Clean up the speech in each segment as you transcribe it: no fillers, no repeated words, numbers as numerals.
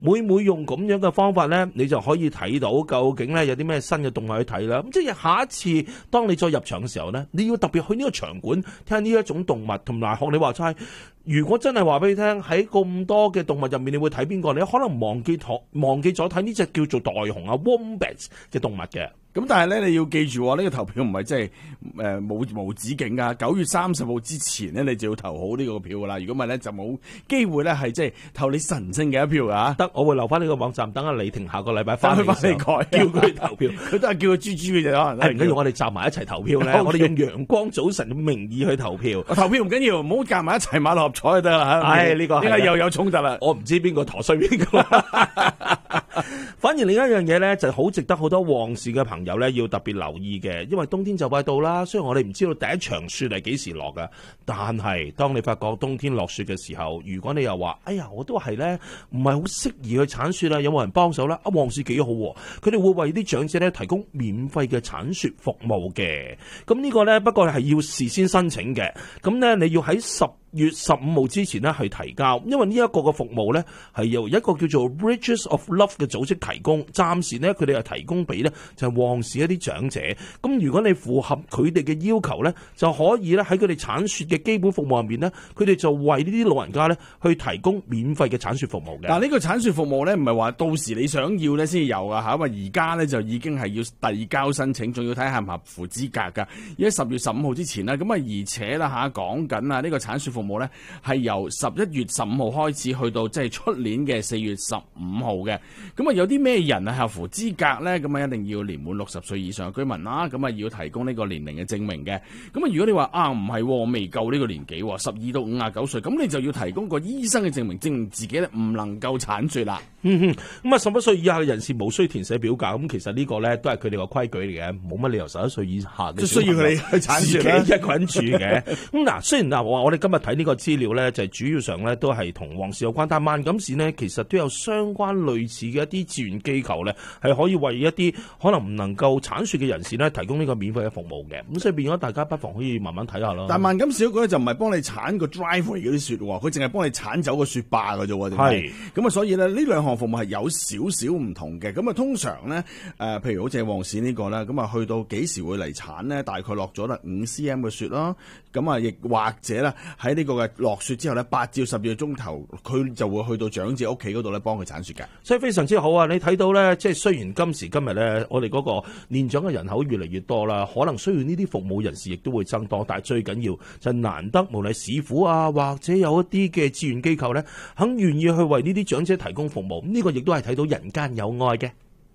每用咁樣嘅方法咧，你就可以睇到究竟咧有啲咩新嘅動物去睇啦。咁即係下一次當你再入場嘅時候咧，你要特別去呢個場館睇下呢一種動物，同埋學你話齋，如果真係話俾你聽喺咁多嘅動物入面，你會睇邊個？你可能忘記咗睇呢隻叫做袋熊啊 Wombats 嘅動物嘅。 咁但係咧，你要記住呢個投票唔係即係無止境噶。9月30號之前咧，你就要投好呢個票噶啦。如果唔係咧，就冇機會咧係即係投你神聖嘅一票噶。 得，我會留翻呢個網站，等阿李婷下個禮拜翻嚟改，叫佢投票。佢都係叫佢豬豬嘅啫，可能。 唔緊要，我哋集埋一齊投票咧。我哋用陽光早晨嘅名義去投票。 投票唔緊要，唔好夾埋一齊買六合彩就得啦。 呢個點解又有衝突啦？ 我唔知邊個陀衰邊個。反而另一樣嘢咧，就好值得好多旺市嘅朋友咧要特別留意嘅，因為冬天就快到啦。雖然我哋唔知道第一場雪係幾時落噶，但係當你發覺冬天落雪嘅時候，如果你又話，哎呀，我都係咧唔係好適宜去鏟雪啦，有冇人幫手啦？旺市幾好，佢哋會為啲長者咧提供免費嘅鏟雪服務嘅。咁呢個咧不過係要事先申請嘅，咁咧你要喺10月15號之前呢去提交，因為呢一個嘅服務呢係由一個叫做 Bridges of Love 嘅組織提供，暫時呢，佢哋係提供俾呢就係旺市一啲長者。咁如果你符合佢哋嘅要求呢，就可以呢喺佢哋鏟雪嘅基本服務入面呢，佢哋就為呢啲老人家呢去提供免費嘅鏟雪服務嘅。 嗱，呢個鏟雪服務呢，唔係話到時你想要呢先有啊嚇，因為而家呢就已經係要遞交申請，仲要睇下合唔合乎資格㗎。而喺10月15號之前呢，咁啊而且啦嚇講緊啊呢個鏟雪服務咧係由11月15號開始去到即係出年嘅4月15號嘅。咁啊有啲咩人係合乎資格咧？咁啊一定要年滿60歲以上嘅居民啦。咁啊要提供呢個年齡嘅證明嘅。咁啊如果你話唔係，我未夠呢個年紀，12到59歲，咁你就要提供個醫生嘅證明自己咧唔能夠鏟雪啦。 咁啊11歲以下嘅人士無需填寫表格。咁其實呢個咧都係佢哋個規矩嚟嘅，冇乜理由11歲以下嘅需要佢哋去鏟雪啦， 自己一個人住嘅。咁嗱，雖然嗱我哋今日睇呢個資料咧，就係主要上咧都係同旺市有關，但係萬錦市呢，其實都有相關類似嘅一啲志願機構咧，係可以為一啲可能唔能夠鏟雪嘅人士咧提供呢個免費嘅服務嘅。咁所以變咗大家不妨可以慢慢睇下咯。 但係萬錦市嗰個咧就唔係幫你鏟個 driveway 嗰啲雪，佢淨係幫你鏟走個雪霸㗎啫。係咁啊，所以咧呢兩項服務係有少少唔同嘅。咁啊，通常咧譬如好似旺市呢個啦，咁啊去到幾時會嚟鏟咧？大概落咗啦5 cm 嘅雪啦。咁啊，亦或者咧喺呢個嘅落雪之後咧，8至12個鐘頭，佢就會去到長者屋企嗰度咧幫佢鏟雪嘅。所以非常之好啊！你睇到咧，即係雖然今時今日咧，我哋嗰個年長嘅人口越嚟越多啦，可能需要呢啲服務人士亦都會增多，但係最緊要就難得無論市府啊，或者有一啲嘅志願機構咧，肯願意去為呢啲長者提供服務，呢個亦都係睇到人間有愛嘅。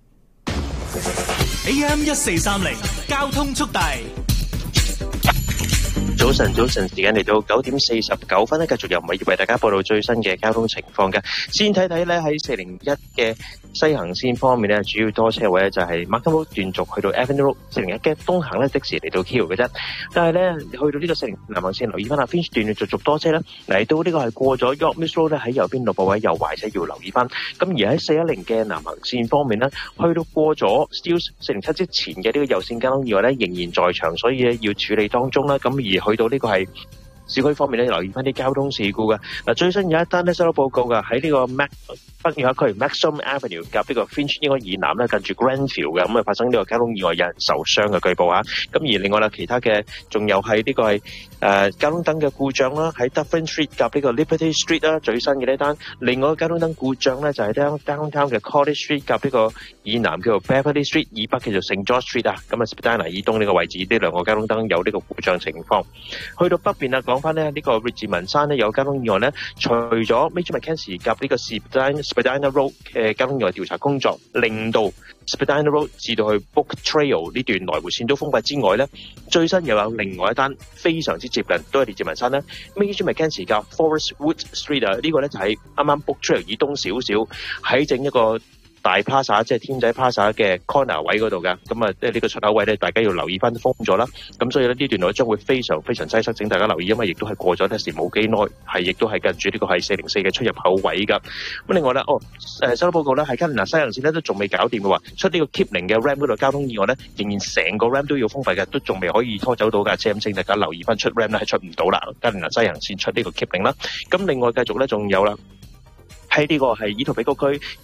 AM 1430交通速遞。 早晨，時間嚟到9點49分咧，繼續由米業為大家報道最新嘅交通情況嘅。先睇睇咧喺401嘅西行線方面咧，主要多車位咧就係 Markham Road 斷續去到 Avenue Road。401嘅東行咧的士嚟到 Q 嘅啫，但係咧去到呢個401南行線留意翻啊 Finch 斷續多車咧，嚟到呢個係過咗 York Mills Road 咧喺右邊路部位有壞車要留意翻。咁而喺410嘅南行線方面咧，去到過咗 Steeles 407之前嘅呢個右線交通意外咧仍然在場，所以咧要處理當中啦。咁而去到呢個係市區方面咧，留意翻啲交通事故嘅。嗱，最新有一單咧收到報告嘅，喺呢個北約區 Maxim Avenue 夾呢個 Finch 應該以南咧，近住 Granville 嘅，咁啊發生呢個交通意外，有人受傷嘅據報啊。咁而另外啦，其他嘅仲有係呢個係交通燈嘅故障啦，喺 Dufferin Street 夾呢個 Liberty Street 啦，最新嘅呢單。另外交通燈故障咧就係 Downtown 嘅 College Street 夾呢個以南叫做 Beverly Street， 以北叫做 St George Street 啊。咁啊 Spadina 以東呢個位置，呢兩個交通燈有呢個故障情況。去到北邊啊，講翻咧呢個 Ridgeman 山咧有交通意外咧，除咗 Major Mackenzie 夾呢個 Spadina Road 嘅交通意外調查工作，令到 Spadina Road 至到去 Book Trail 呢段來回線都封閉之外咧，最新又有另外一單非常之接近，都係列治文山咧 Major Mackenzie 夾 Forestwood Street 啊，呢個咧就係啱啱 Book Trail 以東少少，喺整一個大 Plaza 即係天仔 Plaza 嘅 corner 位嗰度㗎，咁啊即係呢個出口位咧，大家要留意翻封咗啦。咁所以咧呢段路將會非常非常擠塞，請大家留意，因為亦都係過咗一時冇幾耐，係亦都係近住呢個係404嘅出入口位㗎。咁另外咧，收到報告咧，係加連拿西行線咧都仲未搞掂嘅話，出呢個 Kipling 嘅 Ram 嗰度交通意外咧，仍然成個 Ram 都要封閉嘅，都仲未可以拖走到架車，咁請大家留意翻出 Ram 咧係出唔到啦，加連拿西行線出呢個 Kipling 啦。咁另外繼續咧仲有啦。 喺呢個係伊圖比谷區